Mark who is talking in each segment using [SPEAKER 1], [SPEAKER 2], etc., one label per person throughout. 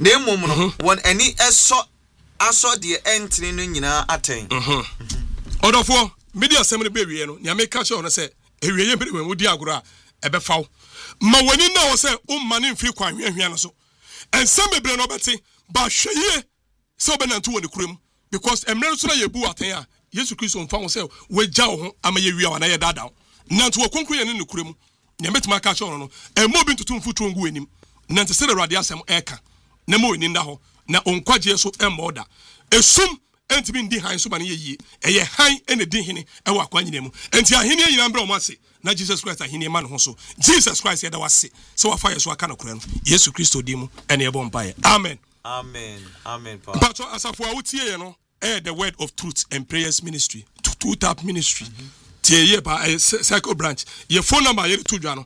[SPEAKER 1] na mmom no won ani eso de entini no nyina aten
[SPEAKER 2] odofo media assembly be wie no nya make sure no say ewieye mpede we di agoro a ebefaw ma wani na wo say o mane mfi kwa hwehwe no so ensem bebre no beti ba hweye so be nanto woni kurem because emre so na yebu aten a Yesu Kristo mfa wo say we gya wo ho ama ye wi a na ye dada nanto wo konkro ye ne kurem nya metima ka sure no emo bi ntutu mfutu ngu enim nanto se awurade asem eka na mo ni nda ho na onkwaje so emoda esum entimi ndi han so ba ne yeye eye han ene di hene e wa kwanyina mu enti ahene nyina mbra o mase na Jesus Christ ahene ma no ho so Jesus Christ yeda wase so wa fire so aka na kura no Yesu Kristo di mu ene ebo mpae amen pa but asafo a wotie ye no the word of truth and prayers ministry two tap ministry tie ye ba cycle branch your phone number ye to dwa no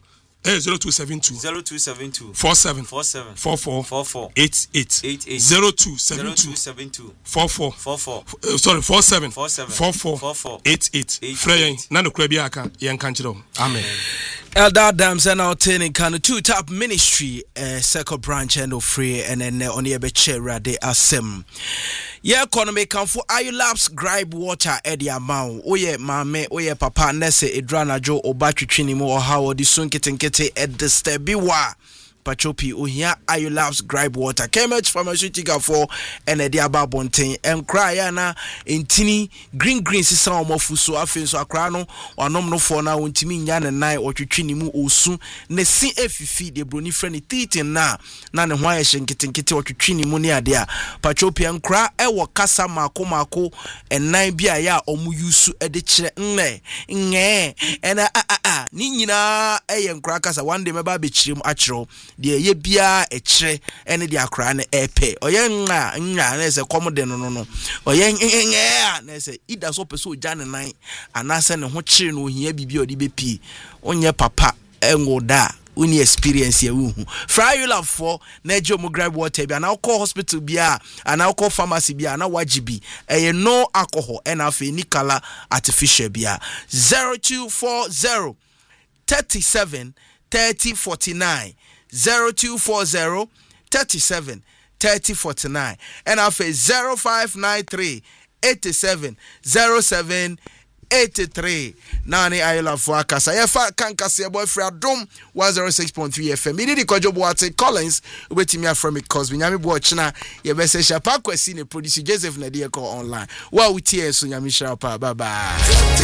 [SPEAKER 2] 0272 47 44 88 0272 44 sorry 47 44 88 Freya na no kura bi aka yen kan kire amen.
[SPEAKER 3] Elder Adams and our turning can two tap ministry circle branch and free and then on the beche rade asem. Yeah, economy can for Ayulabs gripe water edi amount. Oye mame, oye papa nese idrana jo obatwitwini mu ohawo di sunketenkete edestebiwa. Pachopi ohia Ayulabs gripe water. Kemet pharmaceutical for and edi ababonten and cry na intini green sisa omofu so afen so akra no onom no for na wontimi nya ne nan otwitwini mu osu ne si efifi de broni frɛ titin na ne ho ayɛ hyenketenkete otwitwini mu ne ade a Pachopi nkra ɛwɔ kasa mako enan bi a ya omu yusu ede kyerɛ nne ɛna ni nyina ɛyɛ nkra kasa one day meba be kyerem akyerɛw de ye bia ekyerɛ ɛne de akra ne ɛpɛ ɔyɛ nna na sɛ komode no ɔyɛ na sɛ ida so pɛ so gya ne nan anase ne ho kyere no ohia bibia ɔde bepi onye papa engoda uni experience ya uhu Frayula for na jomo gripe water bia na alcohol hospital bia na alcohol pharmacy bia na wajibi no alcohol and afi ni kala artificial bia 0240 37 30 49 0240 37 30 49 and afi 0593 87 07 83 nani ayela for akasa yefa kankase boyfriend Adom 106.3 FM idi di kojo boate Collins ubetimi aframe because nyame bo china ye bese shapa kwasi ne producer Joseph na de ko online wa utie so nyame shapa bye bye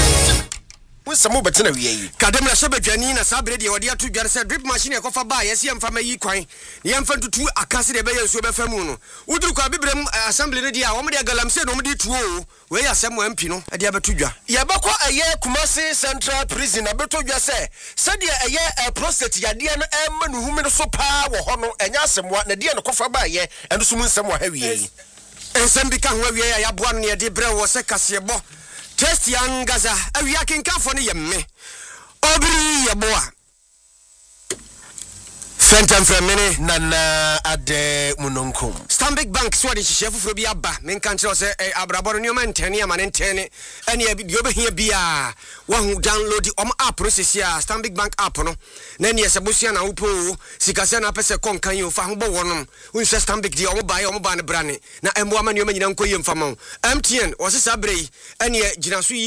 [SPEAKER 4] Samu betena wiye kadem na shebedwani na sabre de wode ato dware se drip machine e kofa ba yesi emfa mayi kwan ne emfa tutu akase de be yesu befa mu no uduru kwa bibrem assembly ne dia wo me de galamse no me de tuo we ya semo MP no e de abeto dwa ye bekọ eye Kumasi Central Prison abeto dwa se de eye prostate yade no emma no humi no so pa wo ho no enya asemwa na de no kofa ba ye eno so mu nsemo ha wiye ensem bi ka ho wiye ya boa no ne de bre wo se kasebo test yang gaza awia kenka ne yemme obri yeboa Fentam Fremene nana ade munonkum Stanbic Bank so de hihye foforo bi aba menka nkyerɛ se abrabɔ no nyoma ntene ama ne ntene ene bi obehia bia wa hu download app process ya Stanbic Bank app no na ne yesebosia na wopo sikase na pese konkan yo fa ho bɔ wonom unse Stanbic di omo ba ne brane na embo ama nyoma nyina nkoye mfama MTN wo se sabrei ene gyina so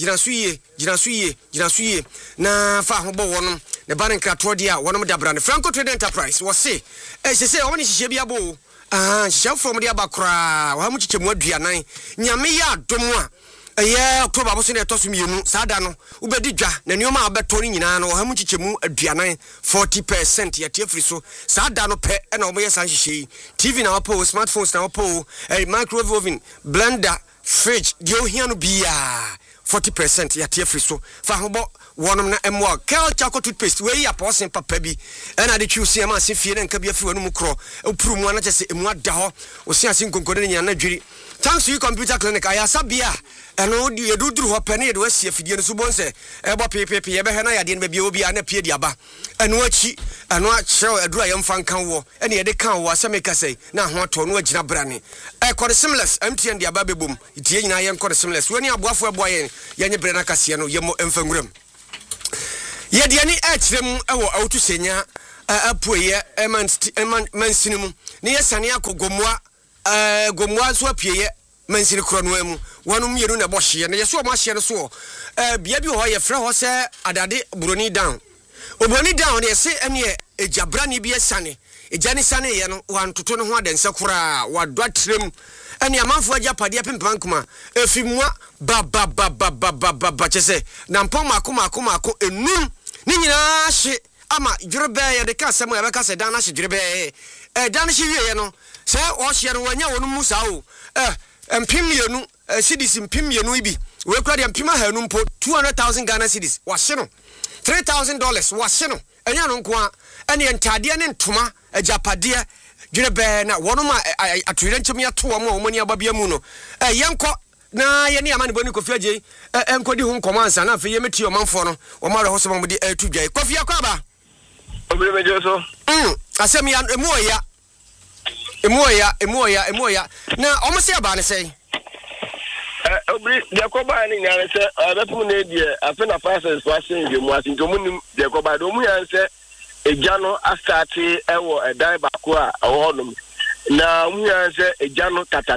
[SPEAKER 4] yie na fa ho bɔ wonom ne ba ne nkrato dia wonom da brane Franco Trade Enterprise wo se se o ne hihye bia bo hihye from dia bakra wa mu chichemu aduanan nyame ya adom a October bo se ne toso mienu sada no ubedi dwa na neoma abeto ni nyina no ha mu chichemu aduanan 40% ya tiafri so sada no pe na o mo yesa hihye TV na wapo smartphones na wapo microwave oven blender fridge dio hia no bia 40% ya tiafri so fa ho bo wonom na emwa kel chako toothpaste we ya posen papa bi na de twusi ma se fie na nka bi afi wanu mu kro opuru mu na chese emu ada ho o se asin konkode nya na dwiri thanks to computer clinic ayasa bia eno di eduduru ho pene de wasi afidie no so bonse ebo pepepe ye be he na yade no bia obi na pie di aba eno achi eno a kire adura ye mfa nkan wo ene ye de kan wo asemeka sei na ho to no agina brane kode seamless MTN di aba bebom itie nyina ye kode seamless woni aboafo ebo ye nye bre na kase no ye mo emfa nguram Yediani etrem ewo auto senya apoye eman sinimu ne yesane akogomwa gomwa so apieye mansiri kro no emu wanum yeru na bohye ne yeso mo ahye no so bia bi ho ye frɛ ho sɛ adade buroni down obroni down ne se ene ejabra ne bi esane ejane sane ye no wantoto ne ho adense kora wadwa trem ene amanfo agapade pempan kuma efimwa ba chese na mpom akoma enum ni nyina hye ama dwerebe ye de ka asem ya be ka se dan na hye dwerebe dan hye wie no se o hye no wanya wonu mu sa o mpim yenu cedis mpim yenu ibi we kura de mpim ahanu mpo 200,000 Ghana cedis wa hye no $3,000 wa hye no enya no nko a ene entade ne ntoma agapade dwerebe na wonu ma atwire nkyem ya to wo mani ababia mu no yenko na ye ne amane boni Kofi Agye enkodi hu nkomo ansa na afi ye meti omanfo no wo ma reho so mo de atu dwai Kofi akwaba
[SPEAKER 5] obere mejo so
[SPEAKER 4] asem ya emoya na omo se aba ne sei
[SPEAKER 5] obere de akwaba ni nyare se abepum na edie afi na passes passing de mu asin to munim de akwaba do mu yan se eja no astarte ewo edan bako a ohonum na mu yan se eja no tata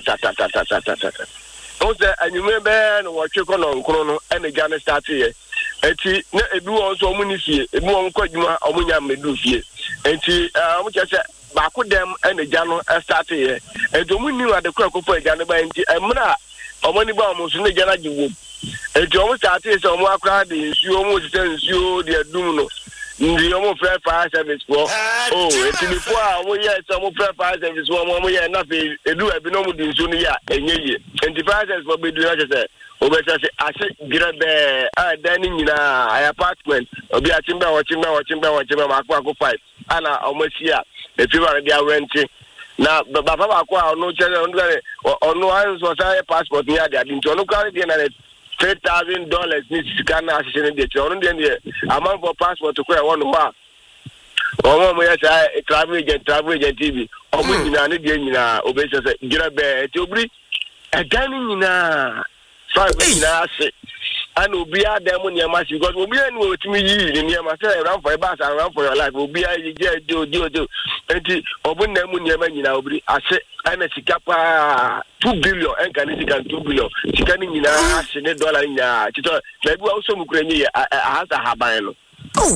[SPEAKER 5] o se anyume be no wotwe ko no nkro no ene eja no starte ye enti na ebi won so mu ni fie ebi won ko adwuma o mu nya medu fie enti mu chese bako dem ene eja no starte ye enti mu ni wade ko akofo eja no ba enti emra omani ba omo so ne eja na jiwo enti o mu starte se o mu akra de nsuo o mu se nsuo de adum no ndi omo fair fire service for enti before omo ye so omo fair fire service for omo ye na fe edu abi no mu di nsuo no ya enyeye enti fire service for bedu na se obesa se ase girebe dan nyina ay apartment obi achimba ma akwa 5 ana omo sia e fiwa dia rent na baba ba kwa onu chere onu anso sa passport ni ade adi nti onu kwa de na $3,000 ni sikana asese de che onu de amount for passport ko e wonu wa omo mo ya sa travel agent TV omo nyina ne de nyina obesa se girebe ti obri agani nyina fa nyina ase ana obi adam ni ama si because obi enu otimi yi ni ama say run for bus and run for your life obi je do enti obu na mu ni ama nyina obri ase ana sika pa 2 billion enka ni sika 2 billion sika ni nyina ase ne dollar nya tito na bi wa so mu kura nyi ahasa haban no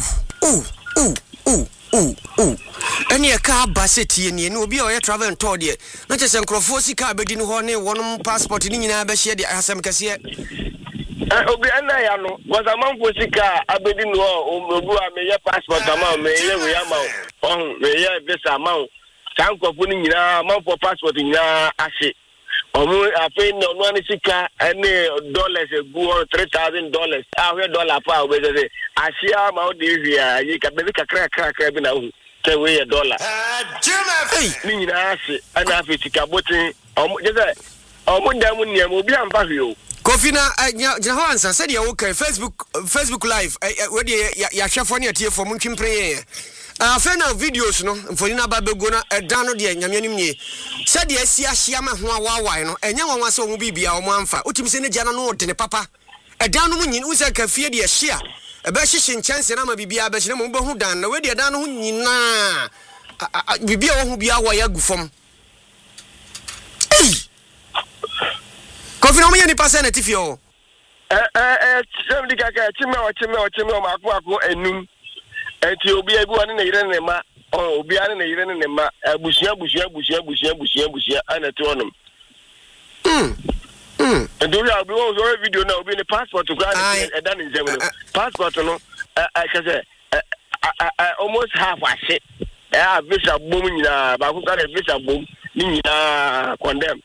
[SPEAKER 5] eni e ka baseti ni obi o ye travel and tour de na chese nkrofo sika abedi ni ho ne wonum passport ni nyina ba hye de asem kase obi ana ya no was a man for sika abedi no obu a me ye passport ama me ye we ama me ye visa ama tankofo ni nyina man for passport nyina ahye omu afi no no ani sika ene dollars egu $3,000 ahwe dollar pa obeze ahye ama o de hia yi ka be kakra bi na hu te we ye dollar ni nyina ahye ana afi sika botin omu je omu damu ni obi ampa hwe
[SPEAKER 4] Kofi na ho ansa said ya okay Facebook live we dey ya hwefo ne atie fo mu ntwimpre afa na videos no mfoni na ba bego na edan no de nyame anim nie said ya si ahia ma ho awawai no enya wanwa se omu bibia omu amfa utimi se ne gya na no de ne papa edan no mu nyin usa ka fie de hia ebe hyehye nchanse na ma bibia ba hye na mo behu dan na we de edan no ho nyina bibia wo hu bia wo ya gufom Kofi no me ni passe na tifio
[SPEAKER 5] semdi kaka chime ma akwa enum enti obi ebi wani na yire ne ma obi ani na yire ne ma busia ana to onum enti obi obi wo video na obi ni passport ko ani e dan nzem no passport no kase almost half ase visa bom nyina ba ko ka visa bom ni nyina condemn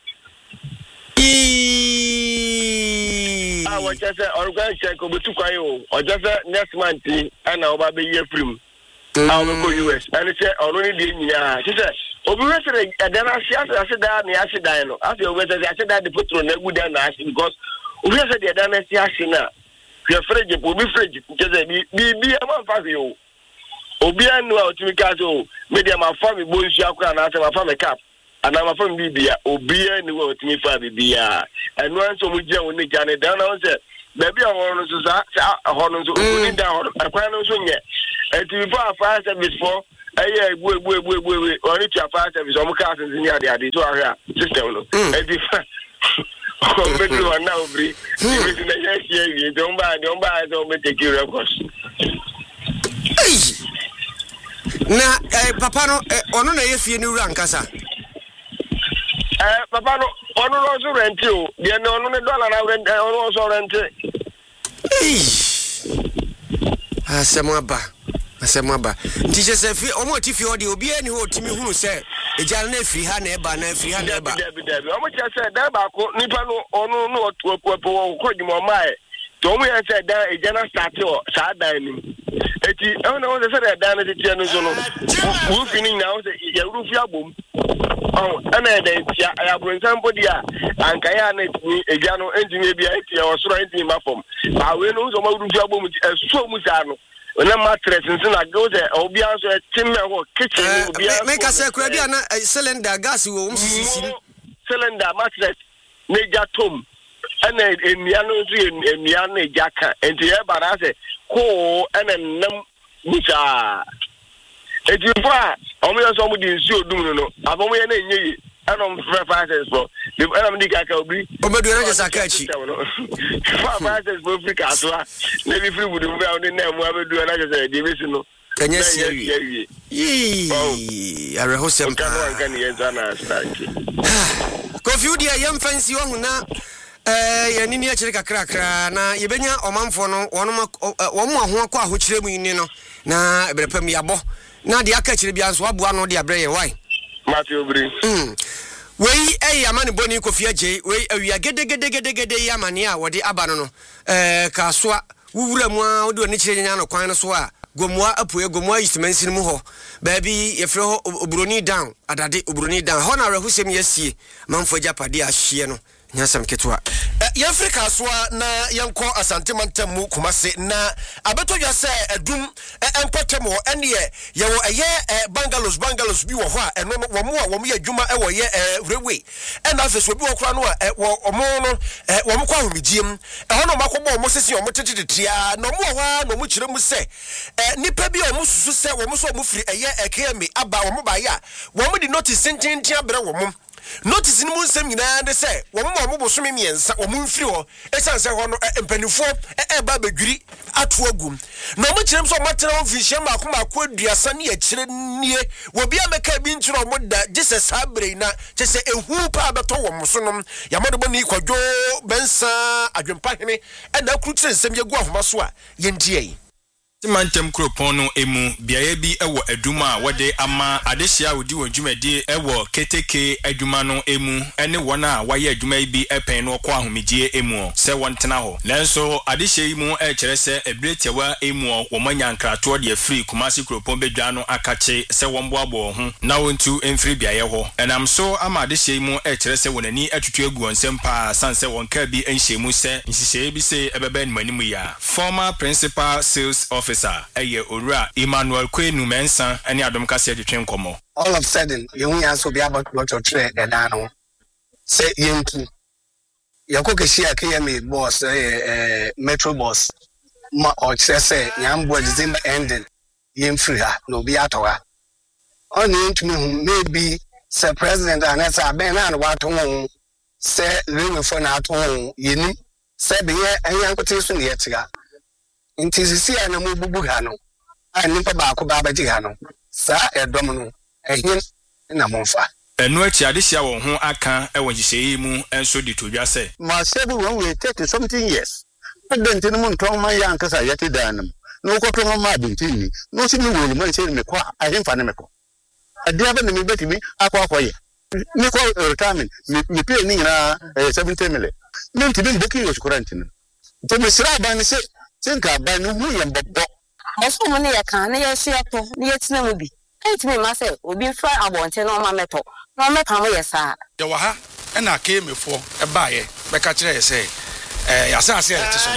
[SPEAKER 5] just say organ check obetu kwan o or just next month and oba be year film I will go US and say already the nyina say obi we say dan ase da na ase dan no ase obi say ase da the petrol na good na ase because obi say the dan ase ase na your fridge obi fridge say bi am fa fi o obi anu a otimi ka so media ma fa me bonsu akura na ase ma fa me cap and I'm from Bibia, Obia, and what me for Bibia. And once we get on the Johnny down, I said, Baby, I want to say, I want to down a crown of Sunya. And to be far fast and before, ɛyɛ ebu ɔne tua fire service ɔmo cars nsi ade so ahwɛ a system no ɛdi fa ɔmbɛduru hɔ na obiri ɛbɛsi na yɛahyia wie nti ɔmbaa sɛ ɔmbɛtake records
[SPEAKER 4] na papa no ɔno na ɛyɛ fie no wura nkasa
[SPEAKER 5] papa no ɔno no ɔso rente o deɛ ne ɔno ne dollar na rente ɔno ɔso rente asɛm aba nti kyɛ sɛ fi ɔmo ti fi hɔ de obiara ni hɔ timi hunu sɛ egya na afiri ha na ɛba dabi ɔmo kyɛ sɛ dan baako nipa no ɔno no ɔpɔ kɔdwuma ɔmaɛ to ɔmo yɛ sɛ dan egya na start wɔ saa dan nim eti ɛho na wɔn sɛ dan no tete no so no wufi no nyinaa wɔn sɛ yɛwuru fi abom ɛna ɛda ntia ayabronsan bɔ di a anka yɛ a na egya no ntumi ebi a eti ɛwɔ soro ntumi ma fam awe no nso ɔmo wuru fi abom ɛso mu saa no na mattress nso na go there obi anso e timme ho kitchen obi anso make us kura dia na cylinder gas wo sisi cylinder mattress na ja tom ana emia no nso emia na ja ka enti e bara se ko ana nam bucha eti fra omo yo so mo di nsi odum no abomo ye na enye ana mfra fastest bro ana mdi kaka obi omedu na je sakachi fastest bro Africa so na bi free budu mba oni na mu abedu na je say de besi no kanya sie yi are hosem kan ye zana start confused ye fancy wo na ye nini a kire kakra na ye benya omanfo no wono ho akọ ahokyere mu ni no na ebrepam yabo na de aka kire bia nso aboa no de abrɛ ye why Matthew Obri. Wei amani boni Kofi Agye wei awia gede yamani a wode aba no kasoa wuwura mu a wode oni kire nya no kwan no so a gomua apoe gomua yismansin mu ho baabi yefre ho obroni down adade obroni down ho na rahusem yasie manfo japade ahye no nyasam ketwa
[SPEAKER 6] Africa soa na yanko asante mantam mu kumase na abetodwa se adum empotem wo ene ye wo eye bungalows bi wo ho a eno wo mo a wo ye adwuma e wo ye railway ena afeso bi wo kra no a wo mo no wo mo kwa homigiem ho no makobo wo mo sesi wo mo tetetetia no mo ho a no mo kire mu se nipa bi o mo susu se wo mo so mo firi eye ekemi aba wo mo ba ya wo mo di notice tintin abre wo mo notice ni mu nsem nyina de se wo mo bosome miensa wo mo mfiri ho esanse ho no empanifo ba badwiri ato agum na mo kirem so matena ho fihye mako aduasa ne ya kire nie wo bia meka bi ntiro mo da Jesus abre na kyese ehu pa beto wo mo so no ya mo de bo ni kwadwo bensa adwempa hene na krutre nsem yegu ahoma so a yentie
[SPEAKER 7] Mantem Kropon no emu biaye bi ewo aduma wode ama adehia odi wonjumadi ewo keteke aduma no emu ene wona waye aduma bi epen no kwa ahomegye emu se wontena ho lenso adehia yi mu kire se ebretewa emu wo manyankrato de free Kumasi Kropon bedwa no akache se womboabo ho na wontu emfiri biaye ho enam so ama adehia yi mu kire se wonani atutu egu onsem pa sanse wonka bi enhyemu se nhihye bi se ebebe nimanimu ya former principal sales officer eye Owura Emmanuel Kwenu Mensa ani adom kase de twen komo
[SPEAKER 8] all of a sudden you yan so be about to trade the dano say yentu yakoke share KMA boss metro boss ma o say nyambo December ending yen free ha no be atowa on yentu maybe say president anasa ben na what ho say we for na to yeni say be yankote so ne yetiga inti sisi ana mu bubu ha no a nipa ba ko ba baji ha no sa edom no ehim na monfa
[SPEAKER 7] enu achi adehia wo ho aka e wonhyeyi mu enso de todwa se
[SPEAKER 8] ma sebu won we take something years adent no mun ton man yan kasa yati danam no ko ton ma bintin no si mi wo man se me kwa ahemfa ne me ko adia ba ne me betimi akwakoye ni ko retirement me pay ni na 70 million me ntimi boki yo shukurantin to me sira ba ne se tinka ba no hu yem bobbo
[SPEAKER 9] aso mo ne ya kan ne ya hia to ne ya tina mu bi entimi ma se obi fra abonte no ma meto no meka mo yesa
[SPEAKER 6] de wa ha na ka emefo e ba ye be ka kire ye se ya se ase ya tiso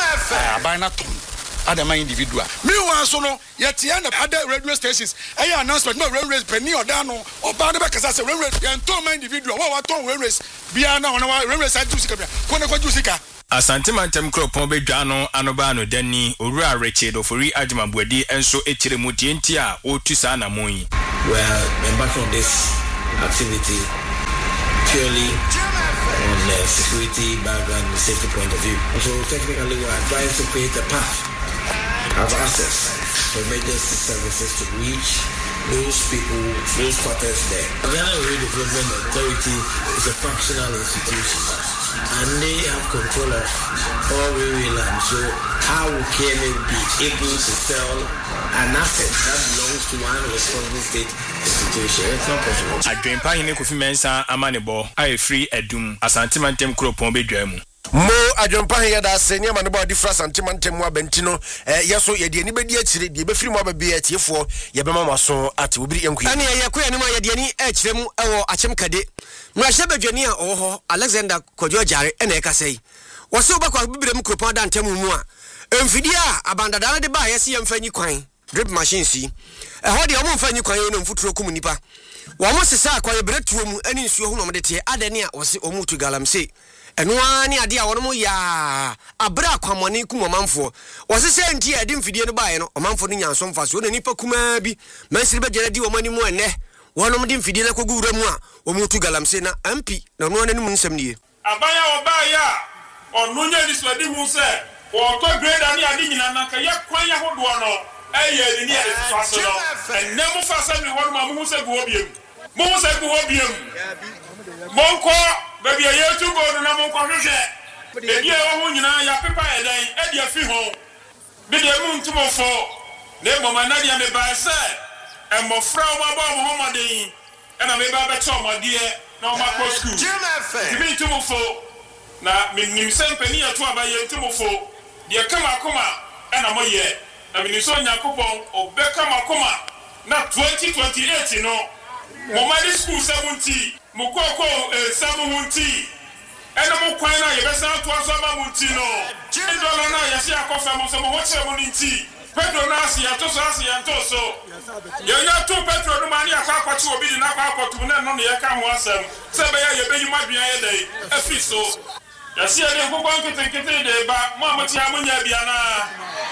[SPEAKER 6] aban na tom adama individual me wan so no ye tie na other radio stations announcement no railways penny oda no oba ne be kasa se railways ye nton man individual wa ton railways bia na ona railways adu sika bia ko ne ko ju sika
[SPEAKER 7] Asante Mantem Kropon bedwa no anoba no dani owura Richard Ofori Ajimabuadi enso echire mu dienti a otu sa na moyi.
[SPEAKER 10] Well, embark on this activity purely on the security background and safety point of view. So technically we are trying to create a path of access for emergency services to reach those people, those quarters there. The Ghana Railway Development Authority is a functional institution and they have control of all railway land. So how can they be able to sell an asset that belongs to one responsible state institution? It's not possible.
[SPEAKER 7] Adwempa hine Kofi Mensah amanebo aye free edum Asante Mantem Kropon bedwa mu.
[SPEAKER 6] Mo adwompa he da se ne ma ne ba di fra Santimantem mu abantino yeso ye de ni bedi akire de be firi mu ababia atiefo ye be mama so ate obiri enku
[SPEAKER 4] ane ye koya ne ma ye de ni akire mu ewo achem kade mrahye badwani a oho Alexander Kwadwo Jare ene e kasai wo se obakwa bibire mu Kropon da ntam mu a emfidi a abandada de ba ye se ye mfanyi kwan drip machine si ho de omo mfanyi kwan no mfuturo kum nipa wo mo sesa akwa ye bretuo mu ani nsuo hu no mo de te adani a wo se omu tu galamse enwa ni ade a wono mo ya abra kwamone kuma manfo wosese nti ade mfidie no bae no omanfo no nyanso mfa so na nipa kuma bi mansiri bejere di omani mu ene wono mo di mfidie na kogura mu a omutu galamse na MP na no na mu nsem nie
[SPEAKER 11] abaya obaya onunya ni swadi hu se wo to grade ani ade nyina na ka ye kwan ya hodo no eye ni e faso no enne mu fasa mi wono ma mu se go obiem mu se go obiem monko baby a year to go to Namonco. The year of Wuna, ya pepper, and your free home. Bid the moon to more for. Name of my Nadia may buy a set. And more from above home day. And I may buy a Tom, my dear, no macro school. Give me 2 more for. Now, me send penny or 2 by your 2 more for. Dear Kama, and I'm a year. I mean, it's on your coupon or Beckham Coma. Not 2028, you know. Momadi school 70. Mukoko samunti ena mukwana yebesa to samunti no ndola na yesi akofa mo so mo hoche mo nti Pedro na asi ya to so ya to Pedro no mani akwachi obi di na akwachi na no ye ka ho asem se be ya yebeyi madua ye dai afi so yesi ade nkokwa nkete de ba mo amati amunya bia na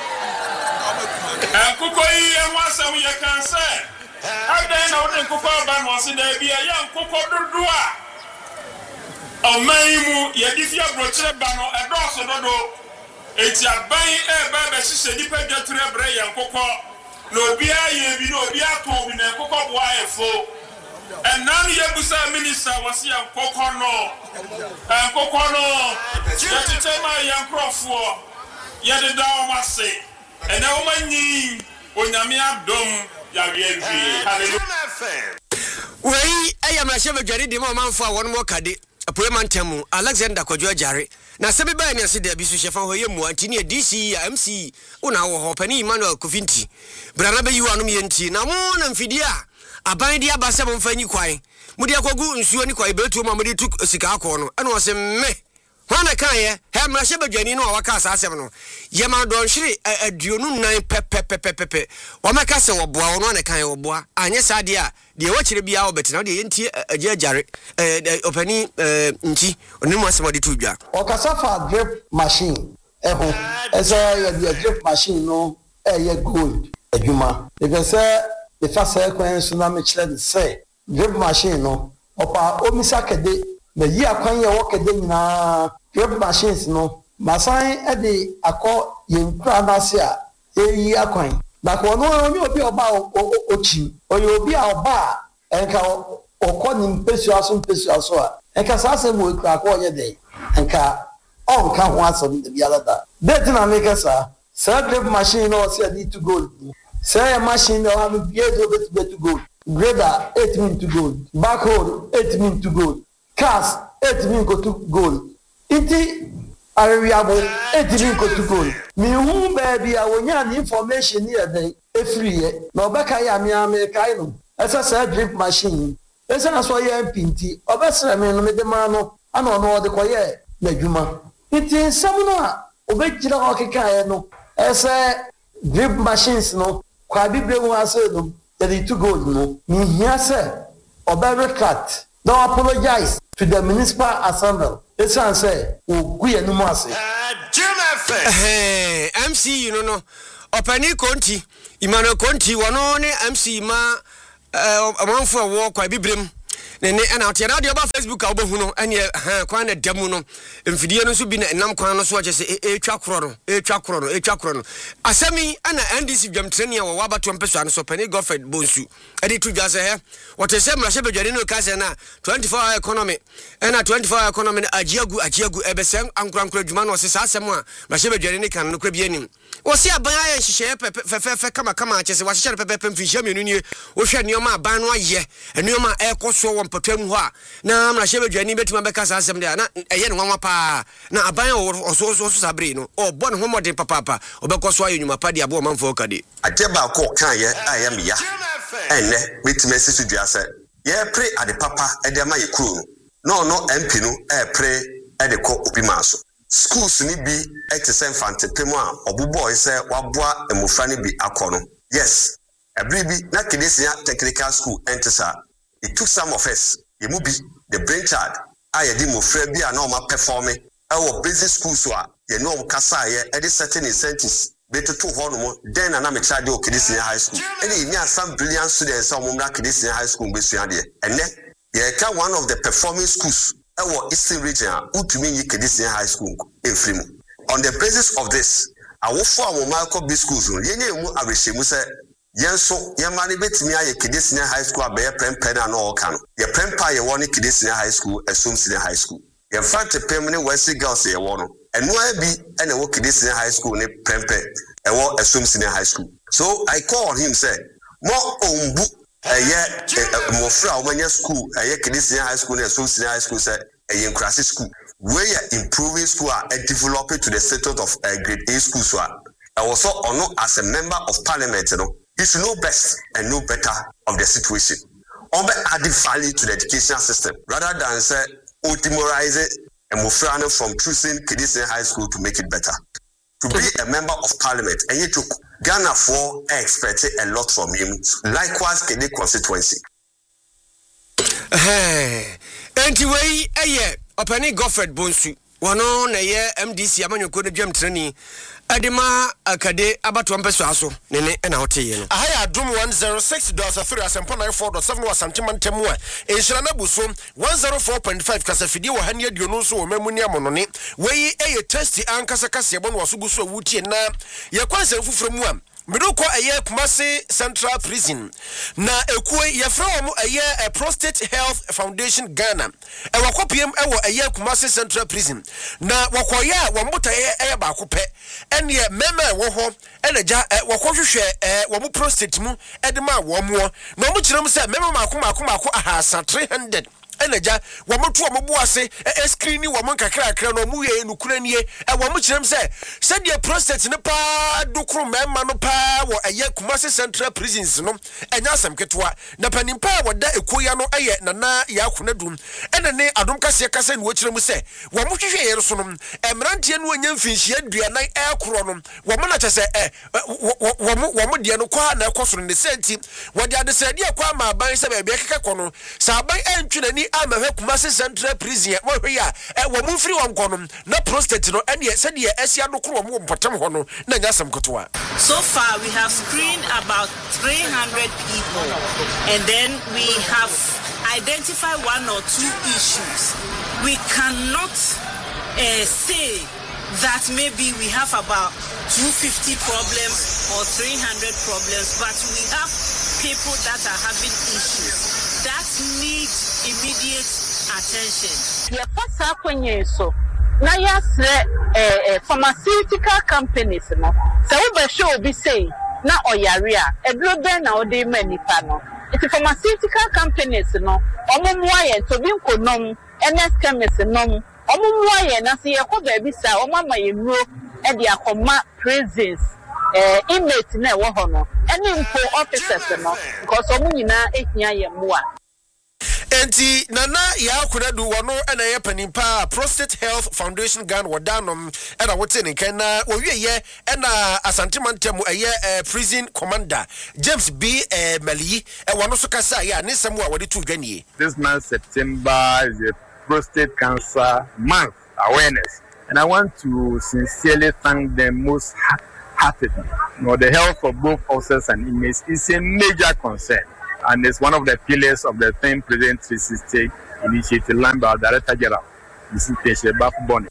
[SPEAKER 11] nkoko yi ho asem ye kan se Ada na wode nkoko ba no se da bia ya nkoko dodo a omaimu ye difia brochire ba no edoso dodo eti aban e ba ba hihye dipa dwature bre ya nkoko na obi aye bi na obi ato bi na nkoko bo ayefo enam ye busa minister wasi ya nkoko no ya tetema ya nkrofo ye de dawo mase ena wo manyi onyame adom
[SPEAKER 4] Wei ayamrahye badwari de ma manfo a wono mo kade apoemantamu Alexander Kwadwo Jare na sebe ba ne ase da bi so hyefa ho yemu antini DC MC una wo ho pani Emmanuel Kofinti brana be yiwa no me nti na mo na mfidi a aban de abase mo mfanyi kwan mo de akogu nsuo ni kwan betu ma mo de tu sika akọ no ene wo se me Hwana kaye he mrahye badwani no waka asasem no ye ma don hwiri aduonu nan pepepepepe o meka se wo boa wo no ne kan wo boa anye sade a de wachire bia wo betina de yenti Jare opani nti onimu asema de tudwa
[SPEAKER 12] o kasafa drip machine eho ese ye drip machine no ye gold adwuma de se de fasa kwan so na me kire de se drip machine no opa omisa kede na yi akwan ye wo kede nyina drip machines no masan ede akọ yenkura nase a yi akwan na ko no onye obi oba ochi onye obi a oba enka okọ ni mpesu aso a enka sase mo ekura akọ onye de enka onka ho aso de biala da bet na make sa drip machine no say need to gold say machine no have be to gold grader 8 min to gold backhoe 8 min to gold cast 8 min go to gold iti ariabo 8 min go to gold mi hu baby a wonya ni information ni eden efriye na obeka ya mi america no esa say drip machine esa na so ye mpinti obesere mi no me de ma no ana ono ode koye na dwuma iti samuno a obejira okeka ye no esa drip machines no kwa bibre mu ase no 32 gold no mi hia se oberekat Now apologize to the municipal assembly. It's answer. Oh, we are no more say.
[SPEAKER 4] MC, you know, Opani Conti, Emmanuel Conti, one only MC ma a month for a walk, quite be brim. And out here, about Facebook, Albohuno, and ye, quite a demono, and Fidianos who been a nam quanos watches a chakrono. Asemi, and Andy Jam Trenia or Waba to Ampesan, so Penny Goffred Bonsu. Eddie to Jazza, what is Sam Rashabe Jarino Casana, 24-hour economy, and a 24-hour economy, a Giagu, Ebesem, Uncle Juman was his Asama, Rashabe Jarinic and Nucribianim. Was here by a share Kama, just was share Pepper Fisham Union, Ocean Yoma Banwa ye, and Yoma Air Cosso and Potemwa. Now Rashabe Jani bet my Becca's Assembly, a yen one pa, now a bio or so Sabrino, or Bon Homo de Papa, or Becoswa in Mapadi Aboman Focadi.
[SPEAKER 13] I tell about Kanye, I am ya. And with message to just say, yeah, pray at the papa at the my crew. No, empino, pray at the co opimaso. Schools need be at the same fante pema, or boy say, Wabwa and Mufani be akono. Yes, a baby, not Kinesia Technical School enters her. It took some of us, you be the brain child. I did Mufrebi and normal performing. Our basic schools were, you know, Kasaya, at the certain incentives. Better to hormone, then I'm a child of Kiddisnia High School. And in some brilliant students, some of Kiddisnia High School, and then you one of the performing schools, our Eastern region, Utumini Kiddisnia High School in Frimo. On the basis of this, I will form Malcolm B schools. Yenu Arishimu said, Yanso, Yamani bet me a Kiddisnia High School, a bear pen and all can. Your pen pie, you want Kiddisnia High School, assume Senior High School. In fact, a permanent Western girls say, and why be any work in this high school ne prempe and what assumes in high school. So I call him say more on book a year more from when your school a year Canadian high school and assumes in high school say a young classic school where you're improving school and developing to the status of a grade A school. So I also honor as a member of parliament, you know, you should know best and know better of the situation. Only adding value to the education system rather than say demoralize it. And Mufrano from choosing Kiddisnia High School to make it better. To be a member of parliament, and you took Ghana for expected a lot from him. Likewise, Kedi constituency.
[SPEAKER 4] Anyway, a year, Opani Goffred Bonsu, one on a year MDC Amano Code Gem Training. Adima Akade Abatuampeso, Nene and Hotel.
[SPEAKER 6] I had Doom 106.3 as and 4.7 was Santiman Temua. In Shanabuso 104.5 Casafidi or Hanya Dionoso Memunia Mononi, where a testy and Casacasiabon was Uguso Wuti and na Yakwaza from one. Midoko a year Kumasi Central Prison. Na ekwe ye from a year a Prostate Health Foundation Ghana. E wakopiem a year Kumasi Central Prison. Na wakoya wamuta e bakope. And ye meme woho eneja wakohwehwe wamu prostate mu edema womo. Na mu kirem se meme mako ahasa 300. Eneja wamotu wamobuase screen wamu kakra no mu ye nukura nie wamu kirem se de prostate ne pa dokro mema no pa wo eye Kumasi Central Prisons no enya asem ketwa na panimpa woda ekoya no eye nana ya konadum ene ne adom kase kase ne wo kirem se wamu hwehwe ye so no emrantie no anya mfinhie aduanan ekoro no wamu na chese wamu de no kwa na ekosoro ne senti wode adesade ekwa ma ban se ba bia keka kono sa ban antwinani amahwe Kumasi Central Prison wo hwe ya wamu firi wonkono na prostate no ene se de esia dokoro wamu mpatam ho no na nya asem ketwa.
[SPEAKER 14] So far we have screened about 300 people and then we have identified one or two issues. We cannot say that maybe we have about 250 problems or 300 problems, but we have people that are having issues that need immediate attention.
[SPEAKER 15] Na yasre pharmaceutical companies no se wo be show bi say na oyare a edro ben na ode manipa no it pharmaceutical companies no omumwa ye to bi nkonom ns chemist nom omumwa ye na se ye ko ba bi sa omama ye nuro e de akoma prisons inmate na wo ho no ene mpo officers no because omunyina ehia ye moa
[SPEAKER 6] enti nana ya akunadu wono na ye panimpa Prostate Health Foundation Gan wodanom na wote ne kan na owieye na Asante Mantam prison commander James B Mali wono so kasa ya ne sam a wode to dwanie.
[SPEAKER 16] This month September is a prostate cancer month awareness, and I want to sincerely thank them most heartedly. The health of both officers and inmates is a major concern, and it's one of the pillars of the 10th President 360 initiative led by our Director General, Mr. Shebaf Bonnet.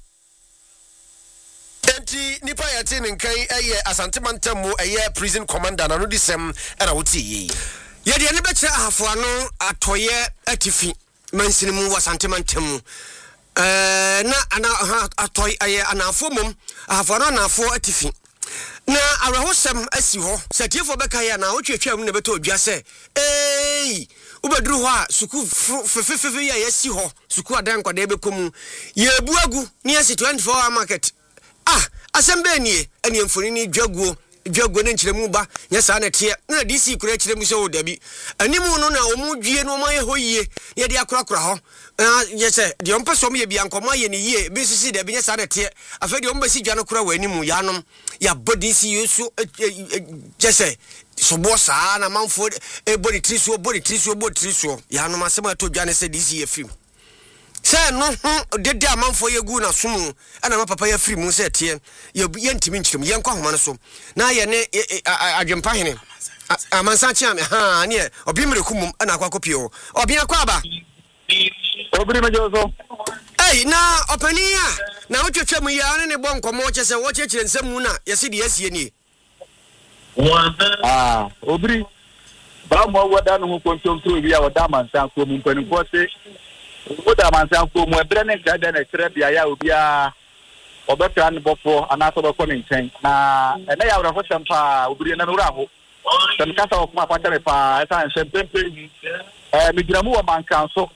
[SPEAKER 6] Nipa ya tini nkai Asante Mantam prison commander na no disem na woti ye de ne bekyere ahafo ano atoye atifi mansini mu Asante Mantam na ana atoy anafo mum ahafo ano anafo atifi na awrahosem asi ho satiefo beka ya na wotwetwa mu ne beto odwa se ubeduru ho a suku fefefe ya yasi ho suku adan kwada ebekomu ye buagu ni yasi 24 hour market asembe nie ene mfoni ni dwaguo ne nkyeremu ba nya saa na tie na DC kura kyeremu se wo dabi animu no na omu dwie no ma ye hoyie ye de akorakora ho ye se de ompeso me ye bia nkoma ye ne yie bi sisi dabi nya saa na tie afa de ombesi dwa no kora wa animu ya nom ya body si yesu je se so bo saa na manfo body trisuo ya nom asema to dwa ne se DC ye film say no dede amanfo yegu na sumu ana ma papa ya free mu say tie ye ntimi nkyirem ye nkwa homa no so na ye ne adwempa hene amansa chiame ne obi mrekum ana akwa kopio obi akwa ba
[SPEAKER 16] obiri mejoso
[SPEAKER 6] na opania na wotwetwa mu ya ne bo nkomo che se wo chechire nsam mu na ye se de asie ni
[SPEAKER 16] obiri ba mo wada no ho kontomtro bi ya wada mansa ko mu mpanimfo se oda mansan ko mu ebre ne kada na kire bia ya obia obepra ne bofo anaso be ko ne nchen na ene ya wra hotem pa obiri na wra ho tem kasa of ma pa tere pa esa nchen pempe mi gramu wa mankanso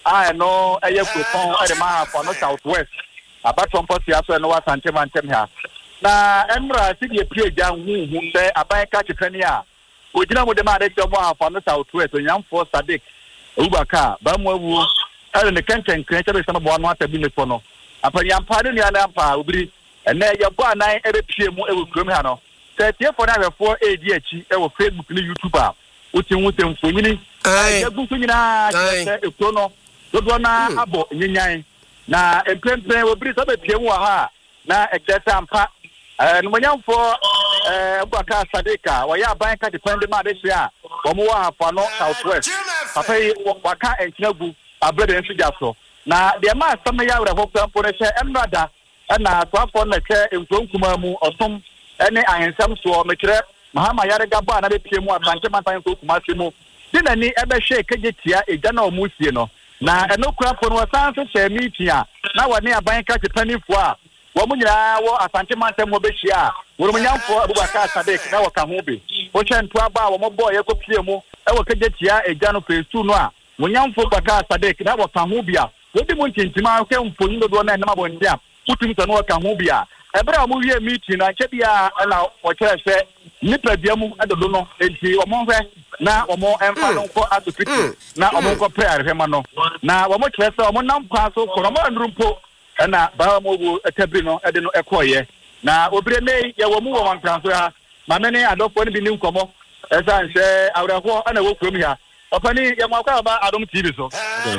[SPEAKER 16] no eye kwepon e ma for no southwest abaton poti aso no wa Asante Mantam ha na emra si de pie ja hu se aban ka chepani a ogina mo de ma de mo afa no southwest onyamfo Sadik Ubaka ba mo awu ale ne kenten krenche be sama bo no atabi ne fono apani ampade ne ana ampa obiri ene ye bo anan ebe pie mu ewo krom ha no se tie fo na hwefo edi achi ewo Facebook ne YouTube a uti nwute mfonyini ya gufu nyina se ekro no dodo na abo nyenyan na empempe obiri sabe pie mu ha na eketa ampa no manyamfo Ubaka Sadika wa ya ban ka depende ma de hia wo mo wa afa no southwest papa yi waka enkiagu abrede nso jaso na de ma asam ya wura hokwa mpo ne hye emrada na twafo na hye entonkuma mu otom ene ahensam so mekire mahama yare gaba na be pie mu Asante Mantam so kuma se mu dinani ebe hye kegetia eja na omusie no na eno kwafo no san so hye mitia na wone aban ka tepanifo a wo munyira wo Asante Mantam mo be hia wo munyamfo Abubakar Sadik na wo ka ho be wo hyentu aba wo mo boy ye ko pie mu e wo kegetia eja no fesu no a munyamfo Abubakar Sadik na wo ka ho bia wodi mu ntintima ke mfonyi do na na mabondia utum so no wo ka ho bia ebra mo wie meeting na che bia na wo kire se nipa bia mu adodo no enti wo mo hwe na wo mo emfa no ko asopiti na wo mo ko prayer hema no na wo mo kire se wo mo nam kwa so ko mo andrumpo na ba mo bu etabri no ede no ekoye na obire ne ye wo mu wo mantanso ha ma me ne adofo ne bi ni nkomo esa nse awreho ana wo kurom ha opani ye mo akwa ba Adom TV so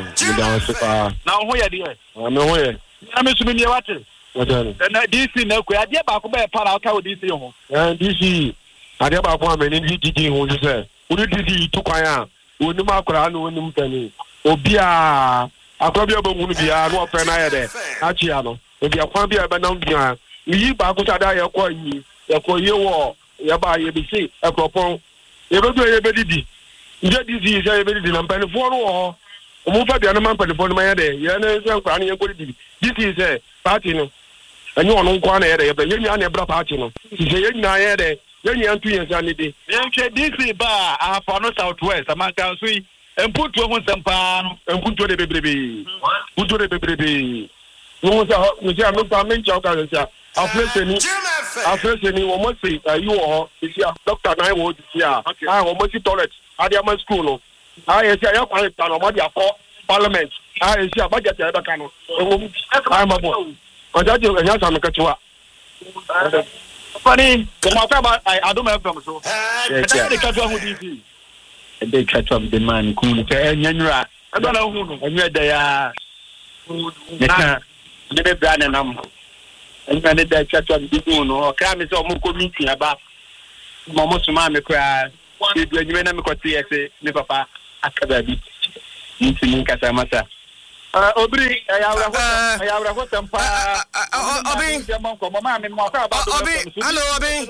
[SPEAKER 16] na ho ye de me ho ye na me sumi ne wate na DC na ko ade ba ko be para ka wo DC ho DC ade ba ko ameni DD ho se odi DD to kwan a oni ma akra na oni mtani obi a akwa bi obonu bia no ofe na ye de achi ya no obi akwa bia be na bia yi ba ko tada ye ko yi wo ye ba ye bi si ekropon ye be do ye be didi nje didi je ye be didi na mpani fo no ho o mu fa bia na mpani fo no ma ye de ye na se nkwa na ye ko didi didi se party no enye ono nkwa na ye de ye be ye nya na bra party no se ye nya ye de ye nya ntu ye sa ni de ye nke DC ba afa no southwest amanka so yi emputu ho sempa no emputu de bebrebe putu de bebrebe no sa no sa no pa men cha ka sa afreseni wo mo si you ho isi doctor na wo isi wo mo si toilet ade ama school no ye sia ya kwa ta no mo dia fo parliament esi a budget ya baka no ewo mu mabo ọjà tí ẹ̀yà sàmì kẹtùwà fani kòmọ̀ fẹ́ bá àdúmọ̀ fm so ẹ̀dá ẹ̀dẹ̀ kẹtùwà hù dc ẹ̀dẹ̀ kẹtùwà bìdẹ̀ máa ní kúrú fẹ́ ẹ̀yẹ nyúra ẹ̀dọ́ náà hù nù ẹ̀yẹ ẹ̀dẹ̀ yà nìkan ẹ̀dẹ̀ bẹ̀rẹ̀ ànẹ̀ nàm ẹ̀yẹ ẹ̀dẹ̀ kẹtùwà bìdẹ̀ hù nù ọ̀kẹ́ àmì sọ ọmọ kọ́ mìtì yàbá mọ̀ sùnmọ́ àmì kọ́ ẹ̀dù ẹ̀nyìmẹ́ náà mi kọ́ tí ẹ̀sẹ̀ ní papa akẹ́bẹ̀ bi mìtì ní nkàtà mọ́tà. Obri,
[SPEAKER 4] hello, Obi.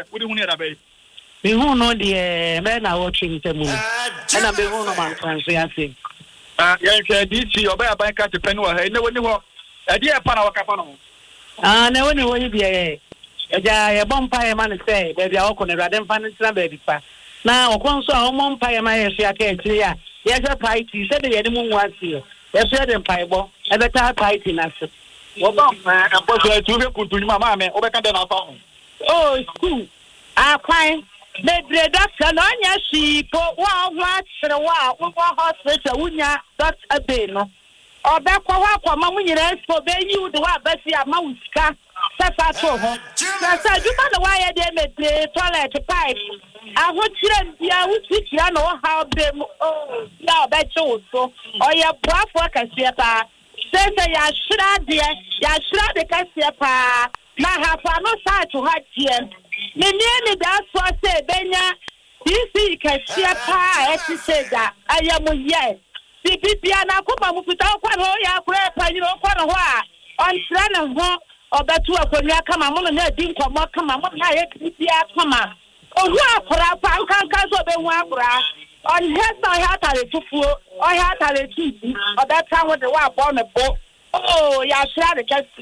[SPEAKER 17] Me who know the men are watching the movie. And I'm the one of my translating.
[SPEAKER 16] DC, or by a catch a pen or no one knew a dear Panawakapano.
[SPEAKER 17] No one will be a bonfire man say, baby, I'll call a damn fan baby. Now, one saw a bonfire man, I can't clear. Yes, a pipe, he said the animal was here. Yes, them Bible, and the type fighting us. What man, and was like 2 to my mamma, over the phone. Oh, it's cool. I find the doctor on your sheep, watch for a while, hospital, that's a bin. Or back for Mamma, for you, the one Bessie, a mouse car, step out for her. You know why I did the toilet pipe. I would teach you know how them, oh, yeah, that's also. Or your prof work as your pa. Say, ya should the Cassiapa. Now have no side to hurt here. Me nearly that's what I say, Benya. DC Cassiapa, as you say that. I am yes. The Pipiana Kupa without one or ya crap, and you know, quite a while. On Sran or that two of when you come, I'm on a dink or more come, I'm not come on. Oh, what can cancel the one on his I had a two I had a TV, or that time with the wife on the boat. Oh, yeah, shall the cat.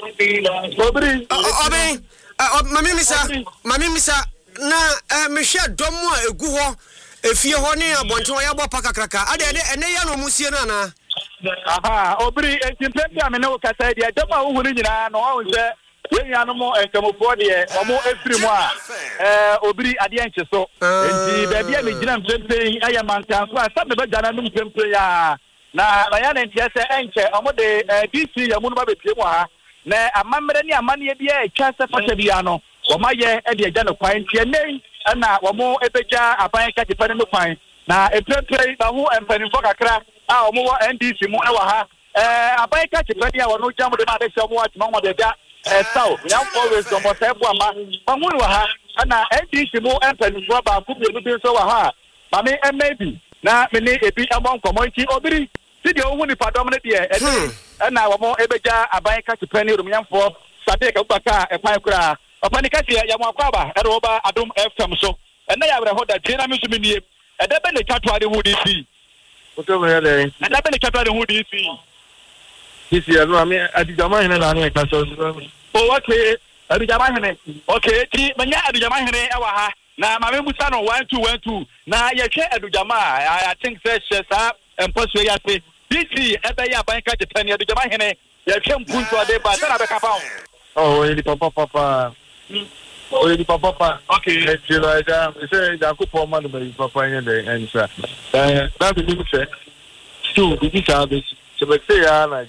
[SPEAKER 4] Mammy, Missa, na Michelle Domo, a guho, if you're honey, a bunch of Yabaka cracker, and they are no Musiana.
[SPEAKER 16] Aha, Obri, and Simply, I mean, no Casadia, I don't know who is there. When animal and come for the more every one, Obri at the end, so the baby, I am on town, so I started the Jananum Player. Now, I am in just an anchor, I'm the DC, a Munabi Pima. Now, a mamma, money, a chance of Pasabiano, or my year at the Jano Pine, name, and now one more epica, a pine catch a pen in the pine. Now, a play, Bahu and Pennyfoka crack, our more NDC, Munawaha, a pine catch a penny, or no jam with the mother, so much, Mamma de Da. So, we have always come on Pamuha, and now NDC more and Rubber, could be so hard. Mammy, and maybe now, many a bit among community Obri. See the only predominant here, and now more Ebeja, a bank catch a penny, Rumian for Sadeka Baka, a Pancra, a Panicatia, Yamakaba, and Roba, Adum F. So, and I have heard that Jena Musumini, and then the Catwadi would see. Whatever, and then the Catwadi would see. This year, I mean, at the Jamaican and oh, okay, at the Jamaican. Okay, Mania at the Jamaican, our now, my Musano 1212. Now, you can't at the Jama. I think says up and possibly I say, this year, at the Yabanka, the penny at the Jamaican, you can't put to a day, but then I back up. Oh, the Papa. Oh, the Papa. Okay, let's see, like that. It's a good for money, but Papa and the answer. That's the new set. Two, this is how this. So, let's say,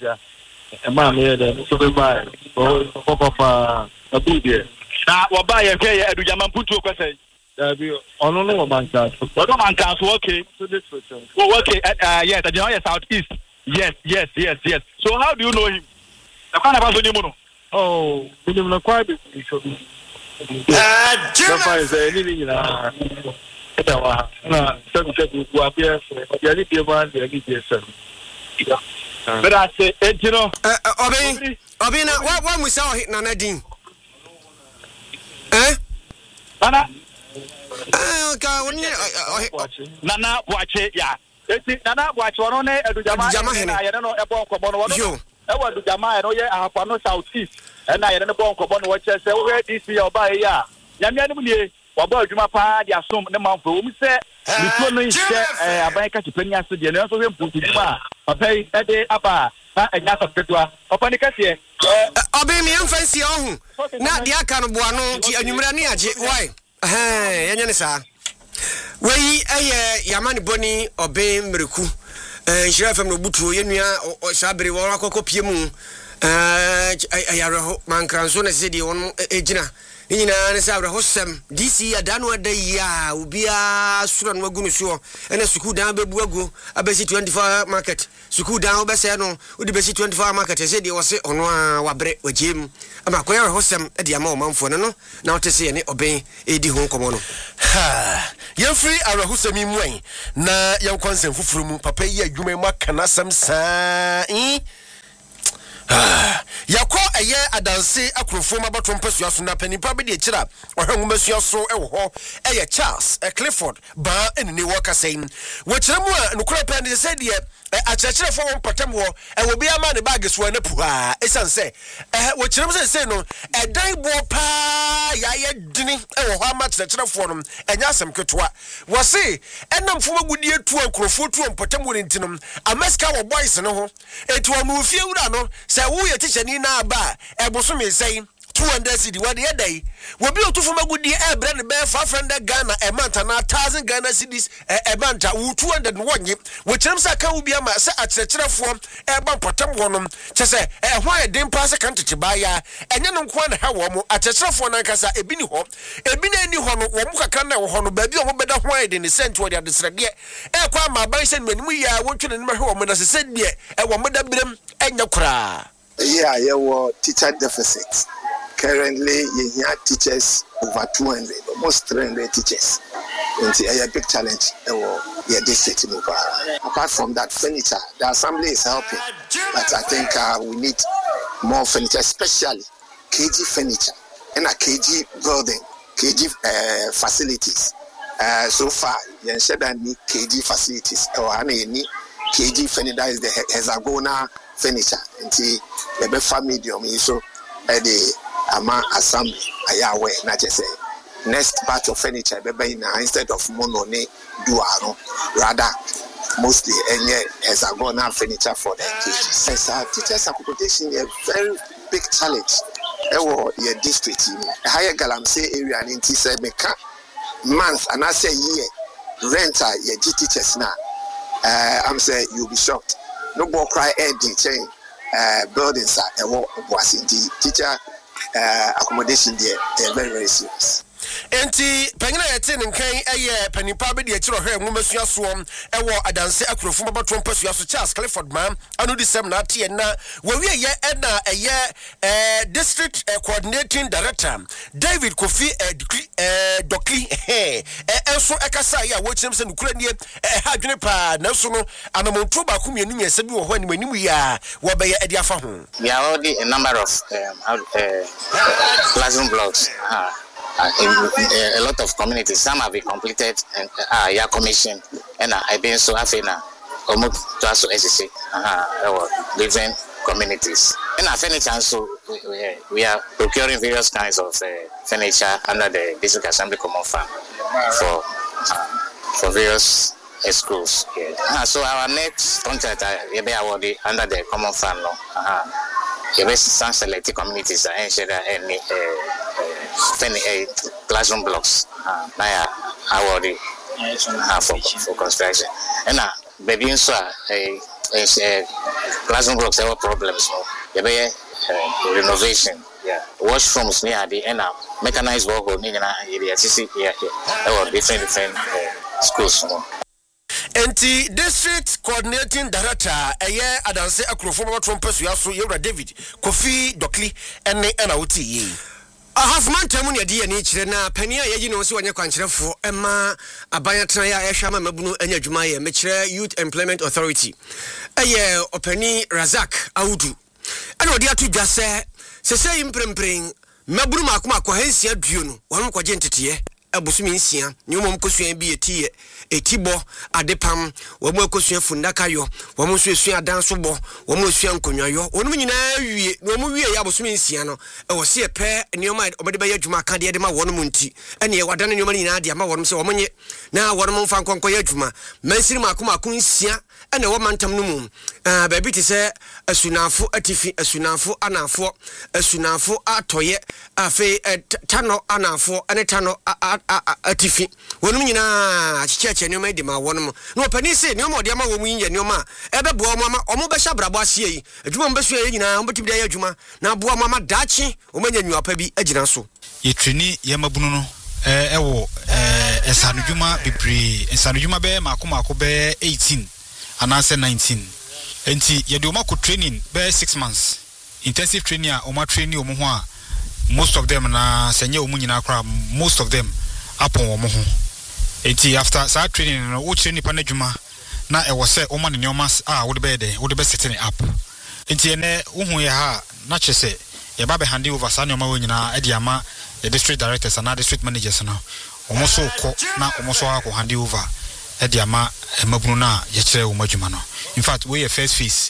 [SPEAKER 16] Mammy, so they buy. Oh, Papa, a good year. Now, what buy a pay at the Yaman put to a question? There be on no man cast. What no man cast, okay. So this question. Oh, okay, yes, the Joya Southeast. Yes. So, how do you know him? The kind of person. Oh, we don't know quite a bit. Jumper is anything in a. No, some people who appear for the Olympian one, the Olympian. But I say, you know,
[SPEAKER 4] Obina, what we saw hitting on Nadine?
[SPEAKER 16] Nana,
[SPEAKER 5] watch it, yeah. Nana, watch one on it, I don't know about Cobono. I want to Jama, and I have no Southeast, and I don't know about Cobono, what I say, where this year by a year. Yamian, Wabo Jumapa, the assume the month for whom said, a bank at the penny as the answer him put to a pay a day up, and not a petua. Upon the cashier.
[SPEAKER 4] Obey me, fancy on. Not the account of Buano, Numrania, why? Hey, Yanisa. We a Yamani Bonnie obey Miriku. Nhyira FM no butuo yenua sabere wo akokɔ pie mu ayare mankranso na sɛ de wɔn egyina nyina ne sɛ abrɛ hosɛm DC adano adaya ubia sura no agu no so ɛna suku dan bebu agu abesi 24 market suku dan obɛsɛ no udi besi 24 market sɛ de wɔse ɔno a wabrɛ wagiem ama koyare hosɛm de ama ɔmanfo no na wote sɛ ne ɔbɛn edi ho nkɔmɔ no
[SPEAKER 6] yɛmfiri arahosɛm mu an na yɛnkɔnsɛm foforo mu papa yi adwuma mu aka nasɛm saa yakɔ ɛyɛ adanse akrofo mabato mpasua so na panipa bi de kyira ɔhwɛ ngomasua so ɛwɔ hɔ ɛyɛ Charles Clifford ba enini wɔ kasɛn wɔkyerɛ mu a nokora pɛ ne sɛ deɛ akyerɛkyerɛfo wɔn patam wɔ ɛwɔ bi ama ne bag so na puha esan sɛ wɔkyerɛ mu sɛ no ɛdan bo pa yɛayɛ dini ɛwɔ hɔ ama kyerɛkyerɛfo no ɛnya asɛm ketewa wɔse ɛnam foma gudie tu akrofo tu patam wɔ ntinum amaska wɔ boys no ho eti wɔn no fie wura no sɛ wo yɛ teacher ni na aba eboso me sɛn 200 cedi what the day will be to from a good year brand the bear 500 Ghana a month and 1,000 Ghana cedis a month 201 which I'm saying can be a mass at the form a bump patam one to say why didn't pass a country to buy and then one how at a for Nankasa a bini home a bini any honor Wamuka Kana or honor baby or better why in the center where the Sradia a quam my bison when we are want to the home and as I said yeah a woman that brim and your cry.
[SPEAKER 18] Yeah, you were teacher deficit. Currently, you have teachers over 200, almost 300 teachers. It's a big challenge in your district. Apart from that, furniture, the assembly is helping, but I think we need more furniture, especially KG furniture and a KG building, KG facilities. So far, you said that need KG facilities or any KG furniture is the hexagonal furniture. Until the family medium, so the ama assembly ayawe na say next batch of furniture be na instead of mono ne duaro rather mostly any hexagonal furniture for the kids. Yes, teachers accommodation a very big challenge ewo your district higher galamsey area and nti say meka month and I say year renter your teachers now I'm say you'll be shocked no more cry ending chain buildings are was indeed teacher accommodation there they're very, very serious.
[SPEAKER 6] Enti panyina yete nkan eye panipa be de akiro hwe ngomasua so ewo adanse akrofo mabato mpasua so Charles Clifford man anu di sem na ate na wawie ye na eye district coordinating director David Kofi Dokli enso ekasa ya wo kyerem se nukura nie ha dwene pa na so no anamonto ba ko mienu nyesa bi wo ho animu ya wo be ye ade afa ho.
[SPEAKER 19] We are already a number of classroom blocks. A lot of communities, some have been completed and your commission, and I've been so happy now. Almost to us SEC, different communities. And our furniture, so we are procuring various kinds of furniture under the District Assembly Common Fund for various schools. So our next contract will be awarded under the Common Fund. Some selected communities are ensured any classroom blocks. Now awarded for construction. And now, baby, so classroom blocks have problems. There be renovation. Washrooms near the end up mechanized work or near different schools.
[SPEAKER 6] Enti district coordinating director eye adanse akrofo mabato mpasua so yewra David Kofi Dokli ene na woti yi
[SPEAKER 4] half-man tamu ne de ne kyerɛ na pani a yɛgi no so wanya kwankyerɛfo ɛma abanyatena ya ɛhwɛ ama mabunu anya adwuma yɛ mekyerɛ Youth Employment Authority ɛyɛ opani Razak Audu ɛna ɔde ato dwa sɛ sɛsɛ imprempren mabunu makoma akɔhansia duo no wɔn kɔgye nteteyɛ abosumi nsia ne wɔn kɔsua bi etie etibo adepam wɔn akɔsua fundakayo wɔn nso esua adanso bɔ wɔn esua nkonwayo wɔn nyinaa wie na wɔn wie ya abosumi nsia no ɛwɔ se pɛ nneɛma ɔbɛde bɛyɛ adwuma ka de ma wɔn mu nti ɛne ɛwɔ dan nneɛma nyinaa de ama wɔn sɛ wɔn nye na wɔn mfa nkɔnkɔ yɛ adwuma mansiri makoma nsia ɛna wɔ mantam no mu baabi te sɛ asunafo atifi asunafo anafo asunafo atɔyɛ afei tano anafo ane tano atifi wɔnom nyinaa akyekyɛ nneɛma di ma wɔnom na ɔpani sɛ nneɛma ɔde ama wɔ mu yɛ nneɛma ɛbɛboa ɔmo ama ɔmo bɛhyɛ brabo aseɛ yi adwuma mo bɛso yɛ nyinaa ɔmo bɛtumi de ayɛ adwuma na aboa mo ama daakye ɔmo anya nnuapa bi agyina so
[SPEAKER 20] yɛtrini yɛmabunu no ɛwɔ ɛsanodwuma bebree ɛsanodwuma bɛyɛ maako bɛyɛ 18 anaasɛ 19 enti yɛde ɔmo akɔ training bɛyɛ 6 months intensive training a ɔmo training ɔmo ho a most of them na sɛnyɛ ɔmo nyinaa kora most of them apɔn ɔmo ho enti after saa training no wo training pa na adwuma na ɛwɔ sɛ ɔmo ne nneɛma a wode bɛyɛ dɛ wode bɛ setting up enti ɛnɛ wo hu yɛ ha na kyerɛ sɛ yɛba bɛ hand over saa nneɛma wɔ nyinaa ɛde ama the district directors and district managers no almost so na almost so akɔ hand over ɛde ama mabunu na yɛkyerɛ wo madwuma no in fact we first phase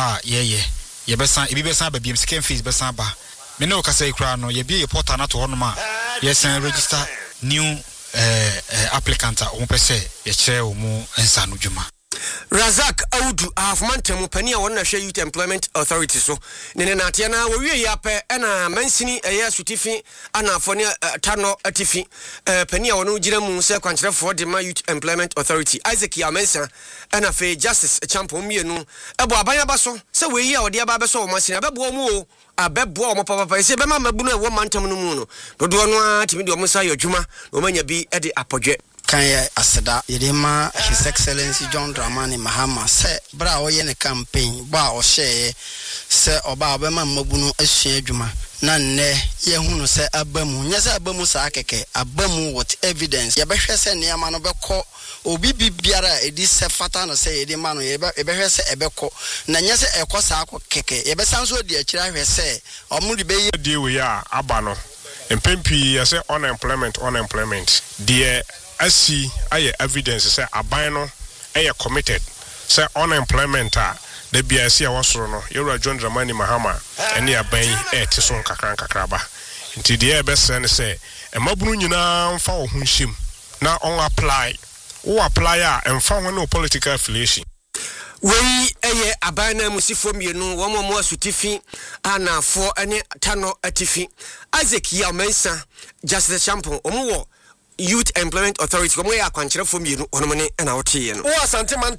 [SPEAKER 20] yɛbɛsan ebi bɛsan ba biem second phase bɛsan ba me ne okasa ikura no yɛbie yɛ portal na to hɔ no ma yɛsan register new applicant a wɔn pɛ sɛ yɛkyerɛ wo mu nsa no dwuma
[SPEAKER 4] Razak Audu afmantam pani a wonna hwɛ Youth Employment Authority so ne natia na wo wie yapɛ ɛna mansini ɛyɛ sutifi anafo ne tano atifi pani a wɔno gyina mu sɛ kwankyerɛfo de ma Youth Employment Authority Isaac Yamensa ɛna fe Justice Champo mienu ɛbɔ abanyaba so sɛ we yi a wɔde aba bɛso wo masini abɛboa mu o abɛboa wo papa sɛ bɛma mabunu ɛwɔ mantam no mu no dodo no a timi de ɔmo sa yɛ adwuma no manya bi ɛde apɔdwe
[SPEAKER 3] kan yɛ aseda yɛdema His Excellency John Dramani Mahama sɛ bra wɔyɛ ne campaign ba ɔhyɛ sɛ ɔba ɔbɛma mabunu asua adwuma na nnɛ yɛhu no sɛ abamu nyɛ sɛ abamu saa kɛkɛ abamu with evidence yɛbɛhwɛ sɛ nneɛma no bɛkɔ obi bibiara edi sɛ fata no sɛ yɛde ma no yɛbɛhwɛ sɛ ɛbɛkɔ na nyɛ sɛ ɛkɔ saa kɔ kɛkɛ yɛbɛsan so di akyira hwɛ sɛ ɔmo de bɛyɛ
[SPEAKER 2] die we a aba no mpempi yɛsɛ unemployment deɛ asi ayɛ evidence sɛ aban no ɛyɛ committed sɛ unemployment a da bia asi a wɔsoro no yɛwura John Dramani Mahama ɛne aban ɛte so nkakraba nti deɛ ɛbɛsɛ ne sɛ ɛmabunu nyinaa mfa wo ho nhyim na on apply a ɛmfa ho ne political affiliation
[SPEAKER 4] wei ɛyɛ abana musifo mienu wɔn mo asutifi anafo ɛne tano atifi Isaac Yamensa Justice Champo ɔmo wɔ Youth Employment Authority komo ya kwankyerefo mienu onomone na wote ye no
[SPEAKER 6] o asante